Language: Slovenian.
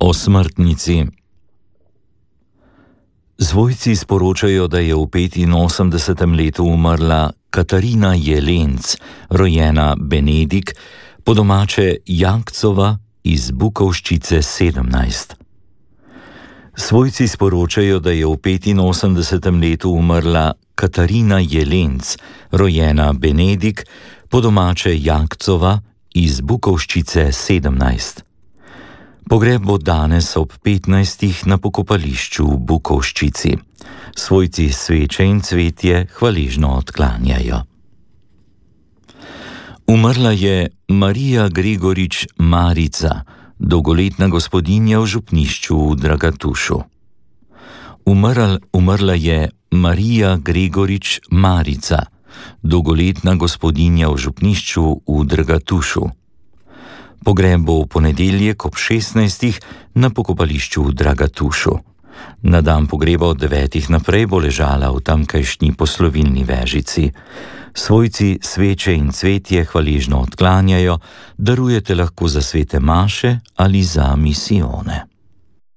O smrtnici. Svojci sporočajo, da je v 85. letu umrla Katarina Jelenc, rojena Benedik, po domače Jankcova iz Bukovščice 17. Svojci sporočajo, da je v 85. letu umrla Katarina Jelenc, rojena Benedik, po domače Jankcova iz Bukovščice 17. Pogreb bo danes ob 15. na pokopališču v Bukovščici. Svojci sveče in cvetje hvaležno odklanjajo. Umrla je Marija Gregorič Marica, dolgoletna gospodinja v župnišču v Dragatušu. Umrla je Marija Gregorič Marica, dolgoletna gospodinja v župnišču v Dragatušu. Pogreb bo v ponedeljek ob 16. na pokopališču v Dragatušu. Na dan pogreba od 9. naprej bo ležala v tamkajšnji poslovilni vežici. Svojci sveče in cvetje hvaležno odklanjajo, darujete lahko za svete maše ali za misijone.